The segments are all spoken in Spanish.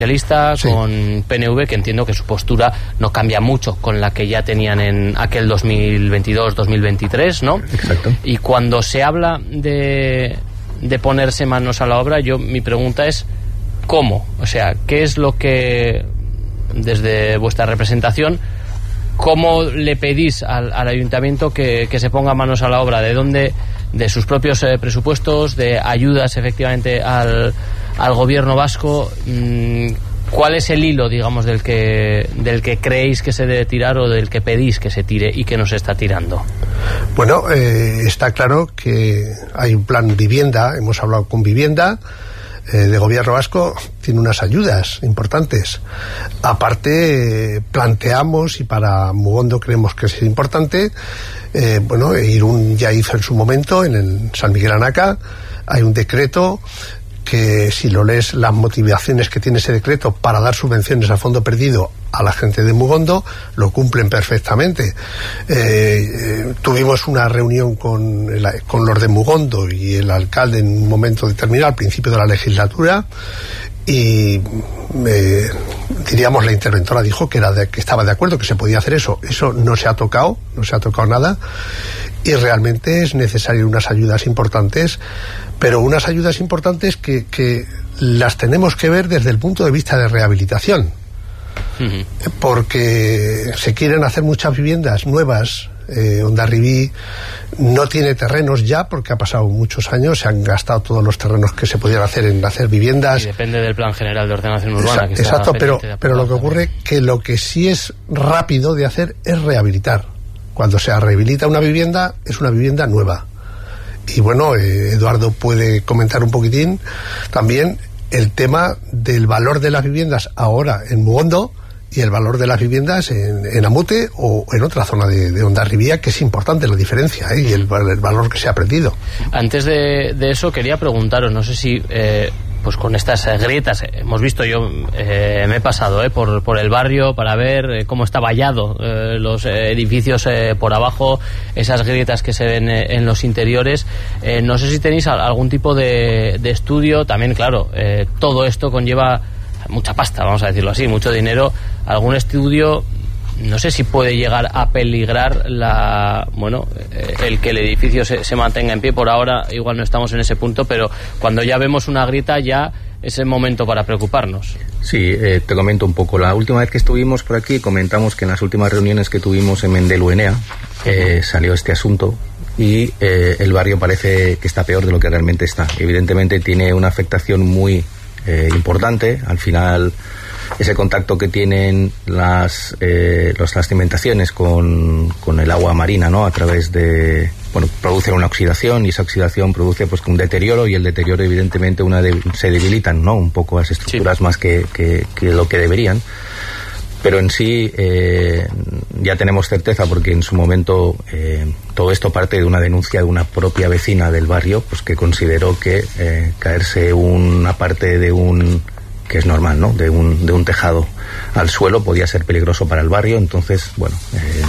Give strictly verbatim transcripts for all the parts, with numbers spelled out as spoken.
Socialista, sí. con P N V, que entiendo que su postura no cambia mucho con la que ya tenían en aquel dos mil veintidós dos mil veintitrés, ¿no? Exacto. Y cuando se habla de, de ponerse manos a la obra, yo mi pregunta es ¿cómo? O sea, ¿qué es lo que, desde vuestra representación, cómo le pedís al, al ayuntamiento que, que se ponga manos a la obra? ¿De dónde? De sus propios eh, presupuestos, de ayudas efectivamente al, al gobierno vasco. Mmm, ¿Cuál es el hilo, digamos, del que del que creéis que se debe tirar o del que pedís que se tire y que no se está tirando? Bueno, eh, está claro que hay un plan vivienda, hemos hablado con Vivienda, eh, de gobierno vasco, tiene unas ayudas importantes. Aparte, eh, planteamos, y para Mugondo creemos que es importante, eh, bueno, Irún ya hizo en su momento, en el San Miguel Anaca, hay un decreto que, si lo lees, las motivaciones que tiene ese decreto para dar subvenciones a fondo perdido a la gente de Mugondo lo cumplen perfectamente. Eh, eh, tuvimos una reunión con, el, con los de Mugondo y el alcalde en un momento determinado, al principio de la legislatura, y eh, diríamos la interventora dijo que era de, que estaba de acuerdo, que se podía hacer eso. Eso no se ha tocado, no se ha tocado nada, y realmente es necesario unas ayudas importantes, pero unas ayudas importantes que, que las tenemos que ver desde el punto de vista de rehabilitación, uh-huh. porque se quieren hacer muchas viviendas nuevas. eh, Hondarribí no tiene terrenos ya porque ha pasado muchos años, se han gastado todos los terrenos que se podían hacer en hacer viviendas. Y depende del Plan General de Ordenación Urbana. Exacto, que está exacto pero, pero lo que también. ocurre que lo que sí es rápido de hacer es rehabilitar. Cuando se rehabilita una vivienda, es una vivienda nueva. Y bueno, eh, Eduardo puede comentar un poquitín también el tema del valor de las viviendas ahora en Mugondo y el valor de las viviendas en, en Amute o en otra zona de, de Hondarribía, que es importante la diferencia, ¿eh? Y el, el valor que se ha aprendido. Antes de, de eso quería preguntaros, no sé si eh, pues con estas eh, grietas, eh, hemos visto, yo eh, me he pasado eh, por, por el barrio para ver eh, cómo está vallado eh, los eh, edificios eh, por abajo, esas grietas que se ven eh, en los interiores. Eh, no sé si tenéis algún tipo de, de estudio, también claro, eh, todo esto conlleva mucha pasta, vamos a decirlo así, mucho dinero. Algún estudio, no sé si puede llegar a peligrar la bueno eh, el que el edificio se, se mantenga en pie. Por ahora igual no estamos en ese punto, pero cuando ya vemos una grieta ya es el momento para preocuparnos. Sí, eh, te comento un poco. La última vez que estuvimos por aquí comentamos que en las últimas reuniones que tuvimos en Mendelu-Enea eh, salió este asunto y eh, el barrio parece que está peor de lo que realmente está. Evidentemente tiene una afectación muy Eh, importante. Al final, ese contacto que tienen las eh, los, las cimentaciones con, con el agua marina, ¿no? A través de, bueno, produce una oxidación y esa oxidación produce pues un deterioro y el deterioro evidentemente una de, se debilitan, ¿no? Un poco las estructuras sí. más que, que, que lo que deberían. Pero en sí eh, ya tenemos certeza porque en su momento eh, todo esto parte de una denuncia de una propia vecina del barrio, pues que consideró que eh, caerse una parte de un, que es normal, ¿no? De un, de un tejado al suelo podía ser peligroso para el barrio. Entonces, bueno, eh,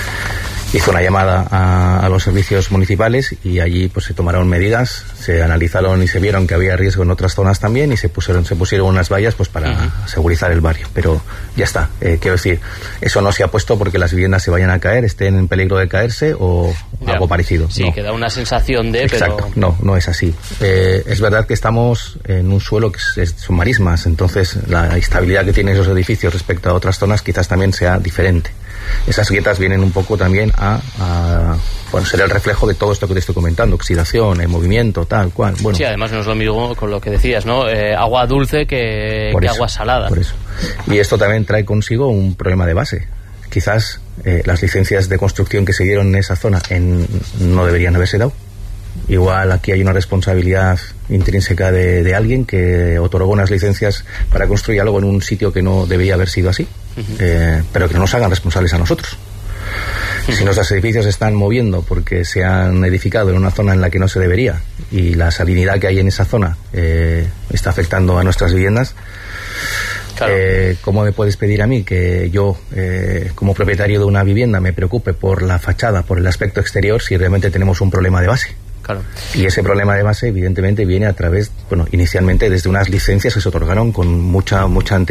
hizo una llamada a, a los servicios municipales y allí pues se tomaron medidas, se analizaron y se vieron que había riesgo en otras zonas también y se pusieron se pusieron unas vallas pues para uh-huh. segurizar el barrio. Pero ya está, eh, quiero decir, eso no se ha puesto porque las viviendas se vayan a caer, estén en peligro de caerse o ya. algo parecido. Sí, no. que da una sensación de... Exacto, pero... no, no es así. Eh, es verdad que estamos en un suelo que es, es, son marismas, entonces la estabilidad que tienen esos edificios respecto a otras zonas quizás también sea diferente. Esas grietas vienen un poco también a, a bueno, ser el reflejo de todo esto que te estoy comentando, oxidación, el movimiento, tal cual. Bueno. Sí, además no es lo mismo con lo que decías, ¿no? Eh, agua dulce que, que eso, agua salada. Por eso. Y esto también trae consigo un problema de base. Quizás eh, las licencias de construcción que se dieron en esa zona en, no deberían haberse dado. Igual aquí hay una responsabilidad intrínseca de, de alguien que otorgó unas licencias para construir algo en un sitio que no debería haber sido así, uh-huh. eh, pero que no nos hagan responsables a nosotros. Uh-huh. Si nuestros edificios se están moviendo porque se han edificado en una zona en la que no se debería y la salinidad que hay en esa zona eh, está afectando a nuestras viviendas, claro. eh, ¿cómo me puedes pedir a mí que yo, eh, como propietario de una vivienda, me preocupe por la fachada, por el aspecto exterior, si realmente tenemos un problema de base? Claro. Y ese problema de base, evidentemente, viene a través, bueno, inicialmente desde unas licencias que se otorgaron con mucha, mucha anterioridad